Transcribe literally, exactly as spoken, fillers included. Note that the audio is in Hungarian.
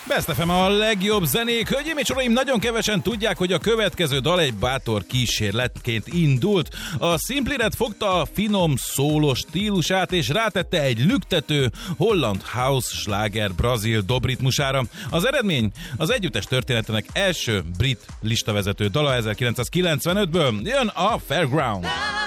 Best ef em a legjobb zenék. Hölgyeim és uraim, nagyon kevesen tudják, hogy a következő dal egy bátor kísérletként indult. A Simply Red fogta a finom szólos stílusát és rátette egy lüktető holland house sláger brazil dobritmusára. Az eredmény az együttes történetének első brit listavezető dala ezerkilencszázkilencvenötből. Jön a Fairground.